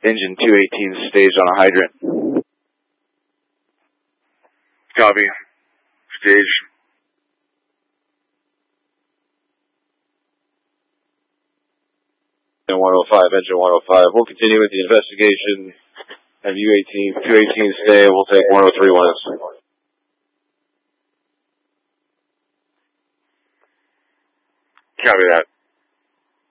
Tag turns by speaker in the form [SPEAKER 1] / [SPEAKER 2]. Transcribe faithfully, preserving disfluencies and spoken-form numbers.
[SPEAKER 1] engine two eighteen staged on a hydrant.
[SPEAKER 2] Copy. Stage.
[SPEAKER 1] one oh five, engine one oh five. We'll continue with the investigation. Have U eighteen, two eighteen stay. We'll take one oh three west.
[SPEAKER 2] Copy that.